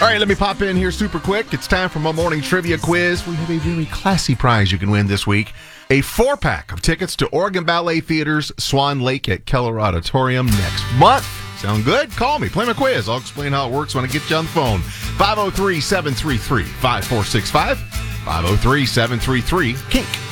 All right, let me pop in here super quick. It's time for my morning trivia quiz. We have a very classy prize you can win this week. A 4-pack of tickets to Oregon Ballet Theater's Swan Lake at Keller Auditorium next month. Sound good? Call me. Play my quiz. I'll explain how it works when I get you on the phone. 503-733-5465. 503-733-KINK.